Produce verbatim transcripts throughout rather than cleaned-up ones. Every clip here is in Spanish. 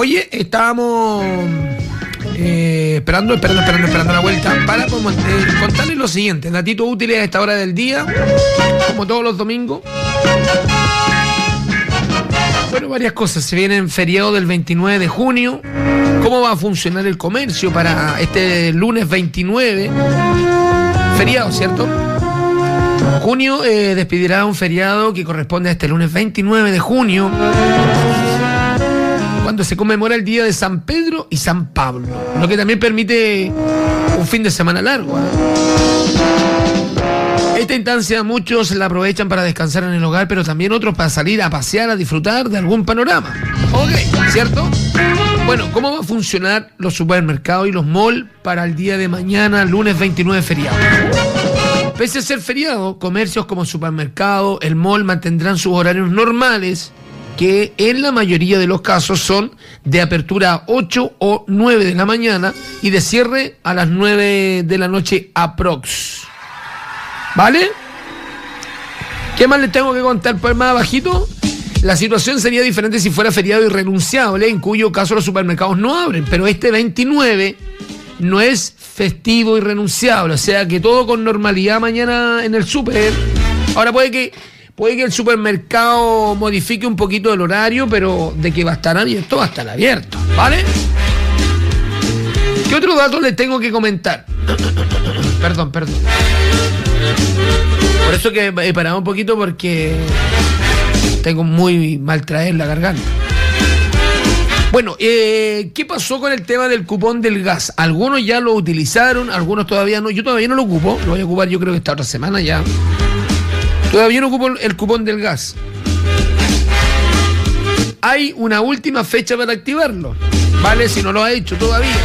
Oye, estábamos eh, esperando, esperando, esperando, esperando la vuelta para como, eh, contarles lo siguiente. Datitos útiles a esta hora del día, como todos los domingos. Bueno, varias cosas. Se viene el feriado del veintinueve de junio. ¿Cómo va a funcionar el comercio para este lunes veintinueve? Feriado, ¿cierto? Junio eh, despidirá un feriado que corresponde a este lunes veintinueve de junio, cuando se conmemora el día de San Pedro y San Pablo, lo que también permite un fin de semana largo, ¿eh? Esta instancia muchos la aprovechan para descansar en el hogar, pero también otros para salir a pasear, a disfrutar de algún panorama. Ok, ¿cierto? Bueno, ¿cómo va a funcionar los supermercados y los malls para el día de mañana, lunes veintinueve feriado? Pese a ser feriado, comercios como supermercado, el mall mantendrán sus horarios normales, que en la mayoría de los casos son de apertura a ocho o nueve de la mañana y de cierre a las nueve de la noche aprox. ¿Vale? ¿Qué más les tengo que contar por más abajito? La situación sería diferente si fuera feriado irrenunciable, en cuyo caso los supermercados no abren, pero este veintinueve no es festivo irrenunciable, o sea que todo con normalidad mañana en el súper. Ahora puede que puede que el supermercado modifique un poquito el horario, pero de que va a estar abierto, va a estar abierto, ¿vale? ¿Qué otro dato les tengo que comentar? Perdón, perdón. Por eso que he parado un poquito, porque tengo muy mal traer la garganta. Bueno, eh, ¿qué pasó con el tema del cupón del gas? Algunos ya lo utilizaron, algunos todavía no. Yo todavía no lo ocupo, lo voy a ocupar yo creo que esta otra semana ya. Todavía no ocupo el cupón del gas. Hay una última fecha para activarlo, ¿vale? Si no lo ha hecho todavía.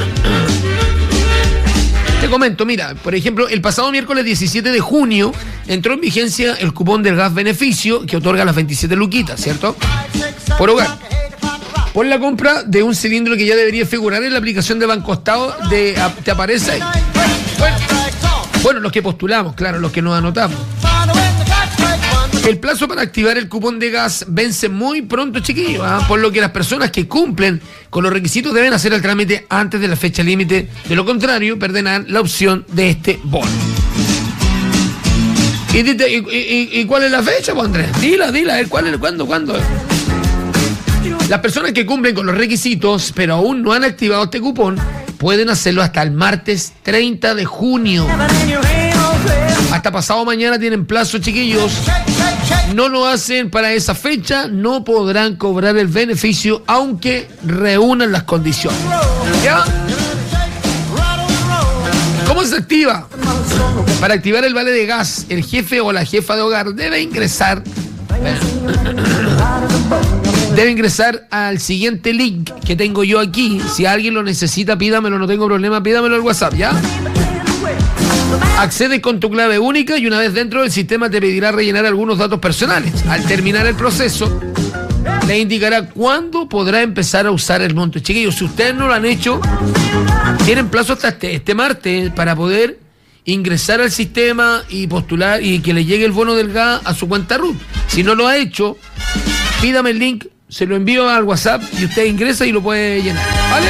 Te comento, mira, por ejemplo, el pasado miércoles diecisiete de junio entró en vigencia el cupón del gas beneficio que otorga las veintisiete luquitas, ¿cierto? Por hogar. Por la compra de un cilindro que ya debería figurar en la aplicación de Banco Estado, de, te aparece ahí. Bueno, bueno, los que postulamos, claro, los que nos anotamos. El plazo para activar el cupón de gas vence muy pronto, chiquillos, ¿eh? Por lo que las personas que cumplen con los requisitos deben hacer el trámite antes de la fecha límite. De lo contrario, perderán la opción de este bono. ¿Y, y, y, y cuál es la fecha, pues, Andrés? Dila, dila, a ver, ¿cuál es, cuándo, cuándo es? Las personas que cumplen con los requisitos, pero aún no han activado este cupón, pueden hacerlo hasta el martes treinta de junio. Hasta pasado mañana tienen plazo, chiquillos. No lo hacen para esa fecha, no podrán cobrar el beneficio aunque reúnan las condiciones. ¿Ya? ¿Cómo se activa? Para activar el vale de gas, el jefe o la jefa de hogar debe ingresar debe ingresar al siguiente link que tengo yo aquí. Si alguien lo necesita, pídamelo, no tengo problema, pídamelo al WhatsApp, ¿ya? Accede con tu clave única y una vez dentro del sistema te pedirá rellenar algunos datos personales. Al terminar el proceso, le indicará cuándo podrá empezar a usar el monto. Chiquillos, si ustedes no lo han hecho, tienen plazo hasta este, este martes para poder ingresar al sistema y postular y que le llegue el bono del gas a su cuenta R U T. Si no lo ha hecho, pídame el link, se lo envío al WhatsApp y usted ingresa y lo puede llenar, ¿vale?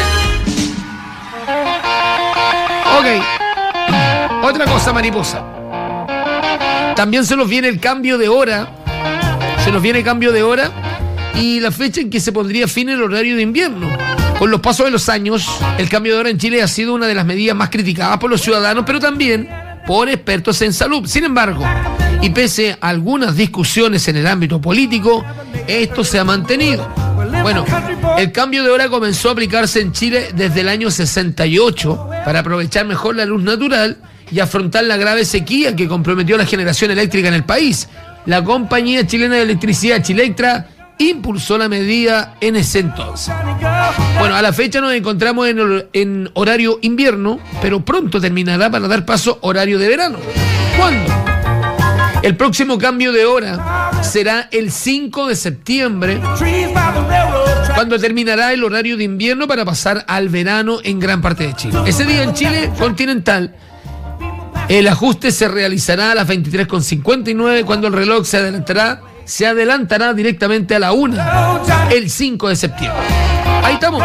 Ok. Otra cosa, mariposa. También se nos viene el cambio de hora. Se nos viene el cambio de hora y la fecha en que se pondría fin el horario de invierno. Con los pasos de los años, el cambio de hora en Chile ha sido una de las medidas más criticadas por los ciudadanos, pero también por expertos en salud. Sin embargo, y pese a algunas discusiones en el ámbito político, esto se ha mantenido. Bueno, el cambio de hora comenzó a aplicarse en Chile desde el año sesenta y ocho para aprovechar mejor la luz natural y afrontar la grave sequía que comprometió la generación eléctrica en el país. La compañía chilena de electricidad, Chilectra, impulsó la medida en ese entonces. Bueno, a la fecha nos encontramos en, en horario invierno, pero pronto terminará para dar paso horario de verano. ¿Cuándo? El próximo cambio de hora será el cinco de septiembre, cuando terminará el horario de invierno para pasar al verano en gran parte de Chile. Ese día en Chile continental, el ajuste se realizará a las veintitrés con cincuenta y nueve, cuando el reloj se adelantará se adelantará directamente a la una el cinco de septiembre. Ahí estamos.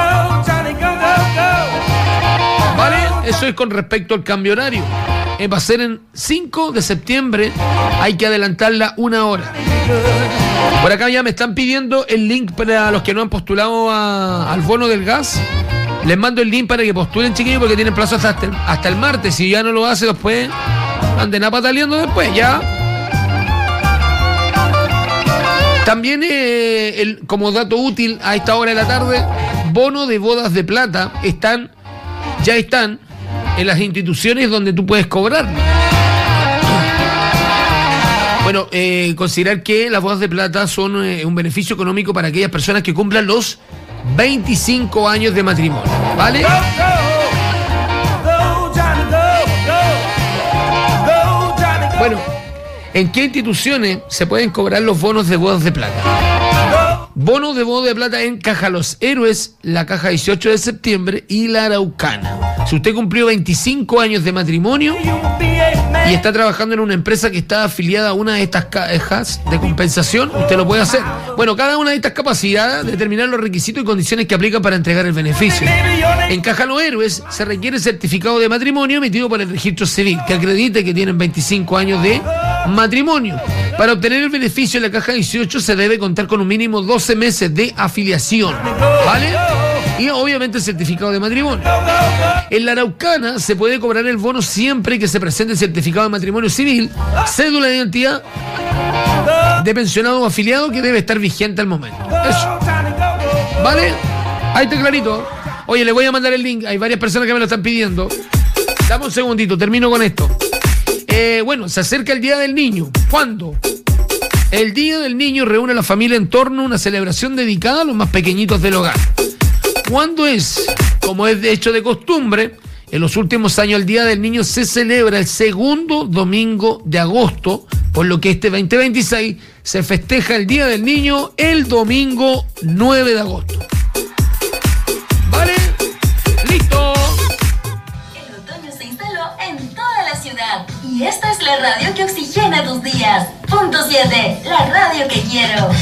¿Vale? Eso es con respecto al cambio horario. Eh, va a ser en cinco de septiembre, hay que adelantarla una hora. Por acá ya me están pidiendo el link para los que no han postulado a, al bono del gas. Les mando el link para que postulen, chiquillos, porque tienen plazo hasta, hasta, el, hasta el martes. Si ya no lo hace después, anden a pataleando después, ya. También, eh, el, como dato útil a esta hora de la tarde, bono de bodas de plata están, ya están en las instituciones donde tú puedes cobrar. Bueno, eh, considerar que las bodas de plata son eh, un beneficio económico para aquellas personas que cumplan los veinticinco años de matrimonio, ¿vale? Bueno, ¿en qué instituciones se pueden cobrar los bonos de bodas de plata? Bono de boda de plata en Caja Los Héroes, la Caja dieciocho de septiembre y la Araucana. Si usted cumplió veinticinco años de matrimonio y está trabajando en una empresa que está afiliada a una de estas cajas de compensación, usted lo puede hacer. Bueno, cada una de estas capacidades determinar los requisitos y condiciones que aplican para entregar el beneficio. En Caja Los Héroes se requiere certificado de matrimonio emitido por el registro civil que acredite que tienen veinticinco años de matrimonio. Para obtener el beneficio en la Caja dieciocho se debe contar con un mínimo doce meses de afiliación, ¿vale? Y obviamente el certificado de matrimonio. En la Araucana se puede cobrar el bono siempre que se presente el certificado de matrimonio civil, cédula de identidad de pensionado o afiliado que debe estar vigente al momento. Eso. ¿Vale? Ahí está clarito. Oye, le voy a mandar el link. Hay varias personas que me lo están pidiendo. Dame un segundito, termino con esto. Eh, bueno, se acerca el Día del Niño. ¿Cuándo? El Día del Niño reúne a la familia en torno a una celebración dedicada a los más pequeñitos del hogar. ¿Cuándo es? Como es de hecho de costumbre, en los últimos años el Día del Niño se celebra el segundo domingo de agosto, por lo que este veinte veintiséis se festeja el Día del Niño el domingo nueve de agosto. ¿Vale? ¡Listo! El otoño se instaló en toda la ciudad y esta es la radio que oxigena tus días. Punto siete, la radio que quiero.